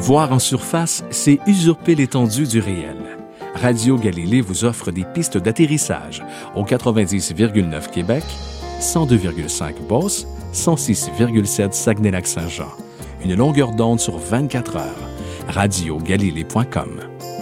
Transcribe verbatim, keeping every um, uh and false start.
Voir en surface, c'est usurper l'étendue du réel. Radio Galilée vous offre des pistes d'atterrissage au quatre-vingt-dix virgule neuf Québec, cent deux virgule cinq Beauce, cent six virgule sept Saguenay-Lac-Saint-Jean. Une longueur d'onde sur vingt-quatre heures. radio galilée point com.